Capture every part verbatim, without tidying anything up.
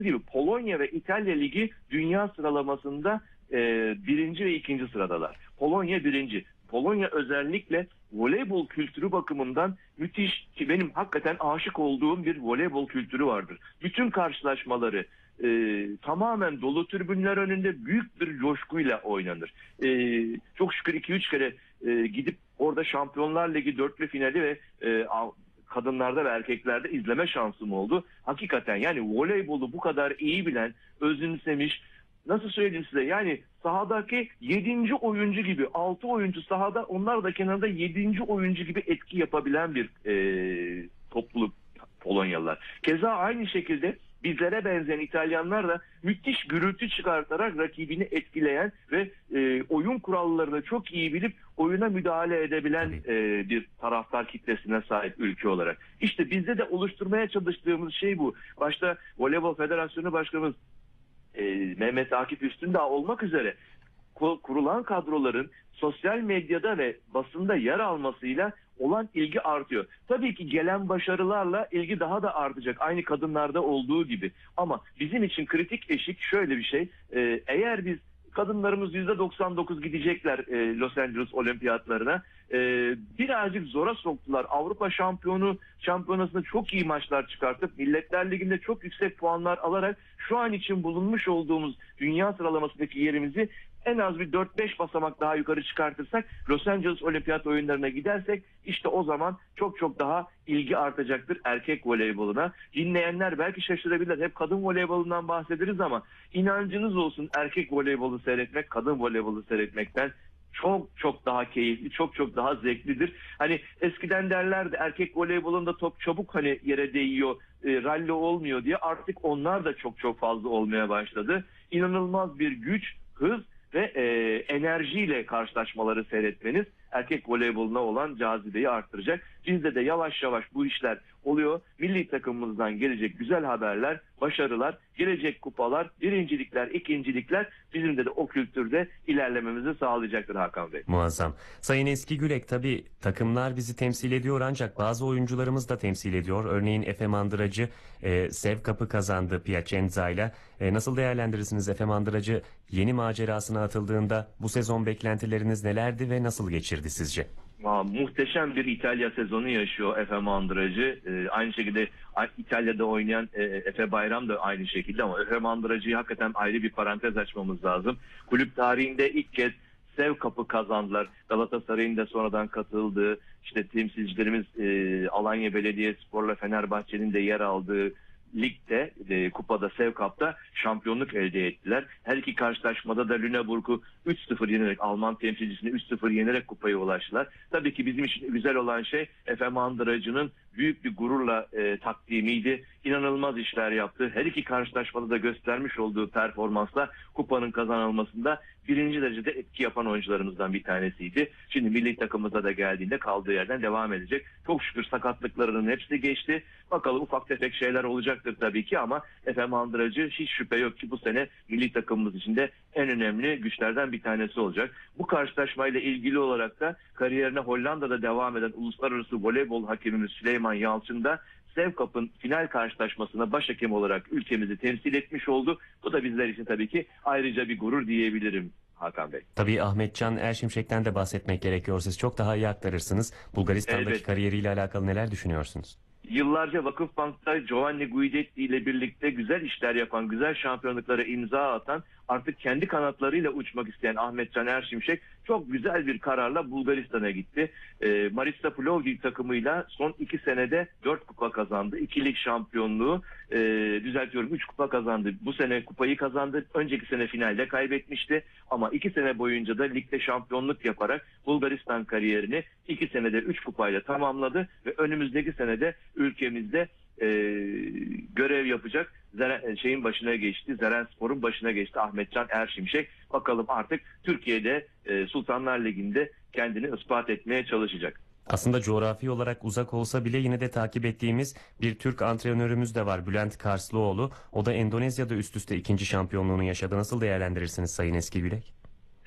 gibi Polonya ve İtalya Ligi dünya sıralamasında e, birinci ve ikinci sıradalar. Polonya birinci. Polonya özellikle voleybol kültürü bakımından müthiş, ki benim hakikaten aşık olduğum bir voleybol kültürü vardır. Bütün karşılaşmaları e, tamamen dolu tribünler önünde büyük bir coşkuyla oynanır. E, çok şükür iki üç kere e, gidip orada Şampiyonlar Ligi dörtlü finali ve e, kadınlarda ve erkeklerde izleme şansım oldu. Hakikaten yani voleybolu bu kadar iyi bilen, özümsemiş, nasıl söyleyeyim size, yani sahadaki yedinci oyuncu gibi, altı oyuncu sahada, onlar da kenarda yedinci oyuncu gibi etki yapabilen bir e, topluluk Polonyalılar. Keza aynı şekilde bizlere benzeyen İtalyanlar da müthiş gürültü çıkartarak rakibini etkileyen ve e, oyun kurallarını çok iyi bilip oyuna müdahale edebilen e, bir taraftar kitlesine sahip ülke olarak. İşte bizde de oluşturmaya çalıştığımız şey bu. Başta Voleybol Federasyonu Başkanımız e, Mehmet Akif Üstündağ olmak üzere kurulan kadroların sosyal medyada ve basında yer almasıyla olan ilgi artıyor. Tabii ki gelen başarılarla ilgi daha da artacak. Aynı kadınlarda olduğu gibi. Ama bizim için kritik eşik şöyle bir şey. Ee, eğer biz kadınlarımız yüzde doksan dokuz gidecekler e, Los Angeles olimpiyatlarına. E, birazcık zora soktular. Avrupa şampiyonu şampiyonasında çok iyi maçlar çıkartıp Milletler Ligi'nde çok yüksek puanlar alarak şu an için bulunmuş olduğumuz dünya sıralamasındaki yerimizi en az bir dört beş basamak daha yukarı çıkartırsak, Los Angeles Olimpiyat oyunlarına gidersek, işte o zaman çok çok daha ilgi artacaktır erkek voleyboluna. Dinleyenler belki şaşırabilirler. Hep kadın voleybolundan bahsederiz ama inancınız olsun, erkek voleybolu seyretmek kadın voleybolu seyretmekten çok çok daha keyifli, çok çok daha zevklidir. Hani eskiden derlerdi erkek voleybolunda top çabuk hani yere değiyor, e, ralli olmuyor diye. Artık onlar da çok çok fazla olmaya başladı. İnanılmaz bir güç, hız ve e, enerjiyle karşılaşmaları seyretmeniz erkek voleyboluna olan cazibeyi arttıracak. Bizde de yavaş yavaş bu işler oluyor. Milli takımımızdan gelecek güzel haberler, başarılar, gelecek kupalar, birincilikler, ikincilikler bizim de, de o kültürde ilerlememizi sağlayacaktır Hakan Bey. Muazzam. Sayın Eski Gülek, tabii takımlar bizi temsil ediyor ancak bazı oyuncularımız da temsil ediyor. Örneğin Efe Mandıracı e, Sev Cup'ı kazandı Piacenza ile. E, nasıl değerlendirirsiniz Efe Mandıracı yeni macerasına atıldığında bu sezon beklentileriniz nelerdi ve nasıl geçirdi sizce? Aa, muhteşem bir İtalya sezonu yaşıyor Efe Mandıracı. Ee, aynı şekilde İtalya'da oynayan e, Efe Bayram da aynı şekilde, ama Efe Mandıracı'yı hakikaten ayrı bir parantez açmamız lazım. Kulüp tarihinde ilk kez Sev Cup'ı kazandılar. Galatasaray'ın da sonradan katıldığı, işte temsilcilerimiz e, Alanya Belediyespor'la Fenerbahçe'nin de yer aldığı ligde, e, kupada, Sev Cup'ta şampiyonluk elde ettiler. Her iki karşılaşmada da Lüneburg'u üç sıfır yenerek, Alman temsilcisini üç sıfır yenerek kupaya ulaştılar. Tabii ki bizim için güzel olan şey Efe Mandıracı'nın büyük bir gururla e, takdimiydi. İnanılmaz işler yaptı. Her iki karşılaşmada da göstermiş olduğu performansla kupanın kazanılmasında birinci derecede etki yapan oyuncularımızdan bir tanesiydi. Şimdi milli takımımıza da geldiğinde kaldığı yerden devam edecek. Çok şükür sakatlıklarının hepsi geçti. Bakalım ufak tefek şeyler olacaktır tabii ki, ama Efe Mandıracı hiç şüphe yok ki bu sene milli takımımız için de en önemli güçlerden bir tanesi olacak. Bu karşılaşmayla ilgili olarak da kariyerine Hollanda'da devam eden uluslararası voleybol hakemimiz Süleyman Yalçın da Sev Cup'ın final karşılaşmasına başhakem olarak ülkemizi temsil etmiş oldu. Bu da bizler için tabii ki ayrıca bir gurur diyebilirim Hakan Bey. Tabii Ahmetcan Erşimşek'ten de bahsetmek gerekiyor. Siz çok daha iyi aktarırsınız. Bulgaristan'daki evet. kariyeriyle alakalı neler düşünüyorsunuz? Yıllarca Vakıfbank'ta Giovanni Guidetti ile birlikte güzel işler yapan, güzel şampiyonluklara imza atan, artık kendi kanatlarıyla uçmak isteyen Ahmetcan Erşimşek çok güzel bir kararla Bulgaristan'a gitti. E, Marista Plovdiv takımıyla son iki senede dört kupa kazandı. İki lig şampiyonluğu, e, düzeltiyorum üç kupa kazandı. Bu sene kupayı kazandı. Önceki sene finalde kaybetmişti. Ama iki sene boyunca da ligde şampiyonluk yaparak Bulgaristan kariyerini iki senede üç kupayla tamamladı. Ve önümüzdeki senede ülkemizde e, görev yapacak Zeren, şeyin başına geçti. Zerenspor'un başına geçti Ahmetcan Erşimşek. Bakalım artık Türkiye'de e, Sultanlar Ligi'nde kendini ispat etmeye çalışacak. Aslında coğrafi olarak uzak olsa bile yine de takip ettiğimiz bir Türk antrenörümüz de var, Bülent Karslıoğlu. O da Endonezya'da üst üste ikinci şampiyonluğunu yaşadı. Nasıl değerlendirirsiniz Sayın Eski Gülek?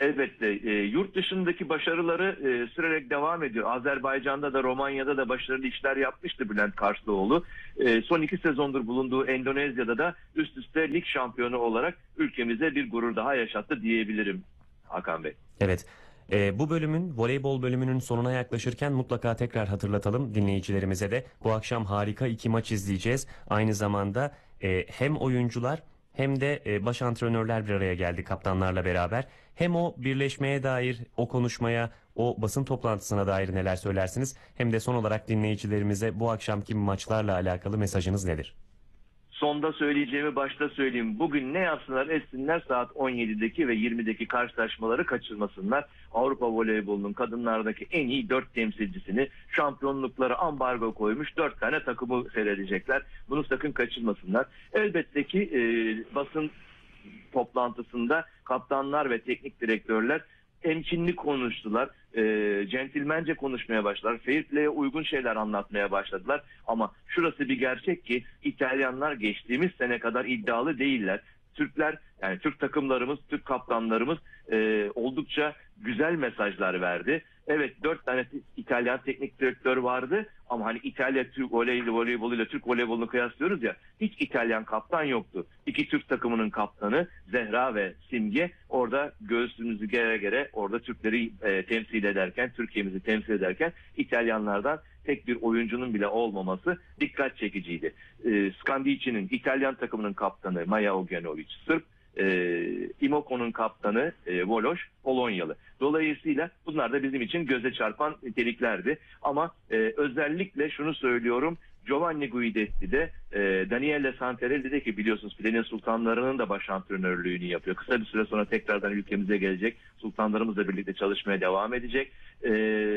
Elbette e, yurt dışındaki başarıları e, sürerek devam ediyor. Azerbaycan'da da Romanya'da da başarılı işler yapmıştı Bülent Karslıoğlu. E, son iki sezondur bulunduğu Endonezya'da da üst üste lig şampiyonu olarak ülkemize bir gurur daha yaşattı diyebilirim Hakan Bey. Evet. Ee, bu bölümün, voleybol bölümünün sonuna yaklaşırken mutlaka tekrar hatırlatalım dinleyicilerimize de. Bu akşam harika iki maç izleyeceğiz. Aynı zamanda e, hem oyuncular hem de e, baş antrenörler bir araya geldi kaptanlarla beraber. Hem o birleşmeye dair, o konuşmaya, o basın toplantısına dair neler söylersiniz? Hem de son olarak dinleyicilerimize bu akşamki maçlarla alakalı mesajınız nedir? Sonda söyleyeceğimi başta söyleyeyim. Bugün ne yapsınlar etsinler saat on yedideki ve yirmideki karşılaşmaları kaçırmasınlar. Avrupa voleybolunun kadınlardaki en iyi dört temsilcisini, şampiyonlukları ambargo koymuş dört tane takımı seyredecekler. Bunu sakın kaçırmasınlar. Elbette ki e, basın toplantısında kaptanlar ve teknik direktörler temkinli konuştular. E, centilmence konuşmaya başladılar. Fair play'e uygun şeyler anlatmaya başladılar. Ama şurası bir gerçek ki İtalyanlar geçtiğimiz sene kadar iddialı değiller. Türkler, yani Türk takımlarımız, Türk kaptanlarımız e, oldukça güzel mesajlar verdi. Evet, dört tane İtalyan teknik direktör vardı ama hani İtalya Türk voleyboluyla Türk voleybolunu kıyaslıyoruz ya, hiç İtalyan kaptan yoktu. İki Türk takımının kaptanı Zehra ve Simge orada göğsümüzü gere gere orada Türkleri e, temsil ederken, Türkiye'mizi temsil ederken İtalyanlardan tek bir oyuncunun bile olmaması dikkat çekiciydi. E, Skandici'nin İtalyan takımının kaptanı Maja Ogenovic Sırp, e, Imoko'nun kaptanı e, Vološ Polonyalı. Dolayısıyla bunlar da bizim için göze çarpan niteliklerdi. Ama e, özellikle şunu söylüyorum, Giovanni Guidetti de e, Daniele Santarelli de ki biliyorsunuz Filenin Sultanları'nın da baş antrenörlüğünü yapıyor. Kısa bir süre sonra tekrardan ülkemize gelecek. Sultanlarımızla birlikte çalışmaya devam edecek. E,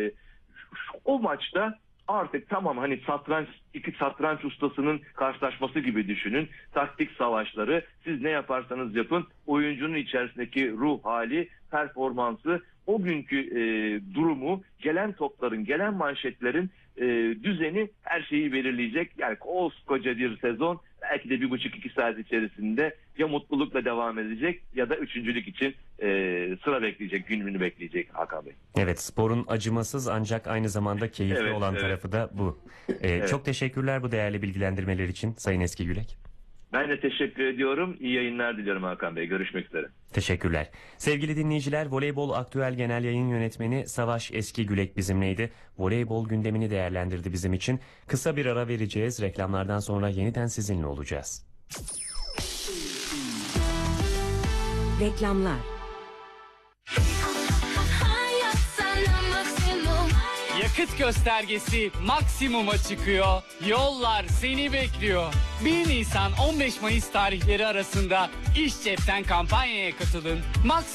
o maçta artık tamam, hani satranç, iki satranç ustasının karşılaşması gibi düşünün. Taktik savaşları, siz ne yaparsanız yapın, oyuncunun içerisindeki ruh hali, performansı, o günkü e, durumu, gelen topların, gelen manşetlerin e, düzeni her şeyi belirleyecek. Yani koskoca bir sezon belki de bir buçuk iki saat içerisinde ya mutlulukla devam edecek ya da üçüncülük için e, sıra bekleyecek, gününü bekleyecek Hakan Bey. Evet, sporun acımasız ancak aynı zamanda keyifli Evet, olan evet. tarafı da bu. Ee, Evet. Çok teşekkürler bu değerli bilgilendirmeler için Sayın Eskigülek. Ben de teşekkür ediyorum. İyi yayınlar diliyorum Hakan Bey. Görüşmek üzere. Teşekkürler. Sevgili dinleyiciler, Voleybol Aktüel Genel Yayın Yönetmeni Savaş Eskigülek bizimleydi. Voleybol gündemini değerlendirdi bizim için. Kısa bir ara vereceğiz. Reklamlardan sonra yeniden sizinle olacağız. Reklamlar. Yakıt göstergesi maksimuma çıkıyor. Yollar seni bekliyor. bir Nisan on beş Mayıs tarihleri arasında İş Cep'ten kampanyaya katılın. Maksimum